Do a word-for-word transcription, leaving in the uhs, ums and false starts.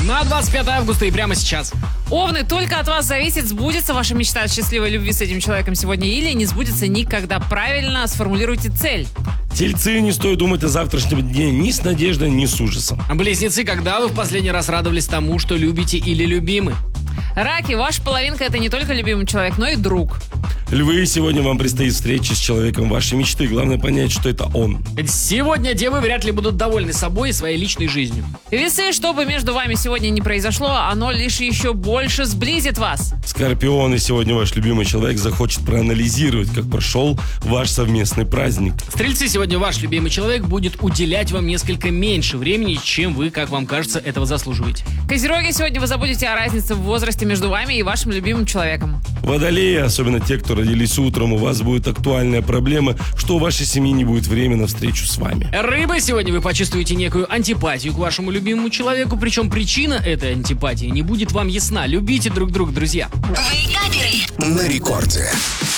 На двадцать пятое августа и прямо сейчас. Овны, только от вас зависит, сбудется ваша мечта о счастливой любви с этим человеком сегодня или не сбудется никогда. Правильно сформулируйте цель. Тельцы, не стоит думать о завтрашнем дне ни с надеждой, ни с ужасом. Близнецы, когда вы в последний раз радовались тому, что любите или любимы? Раки, ваша половинка — это не только любимый человек, но и друг. Львы, сегодня вам предстоит встреча с человеком вашей мечты. Главное понять, что это он. Сегодня девы вряд ли будут довольны собой и своей личной жизнью. Весы, что бы между вами сегодня не произошло, оно лишь еще больше сблизит вас. Скорпионы, сегодня ваш любимый человек захочет проанализировать, как прошел ваш совместный праздник. Стрельцы, сегодня ваш любимый человек будет уделять вам несколько меньше времени, чем вы, как вам кажется, этого заслуживаете. Козероги, сегодня вы забудете о разнице в возрасте между вами и вашим любимым человеком. Водолеи, особенно те, кто родились утром, у вас будет актуальная проблема, что у вашей семьи не будет времени на встречу с вами. Рыбы, сегодня вы почувствуете некую антипатию к вашему любимому человеку, причем причина этой антипатии не будет вам ясна. Любите друг друга, друзья. Вейкаперы. На рекорде.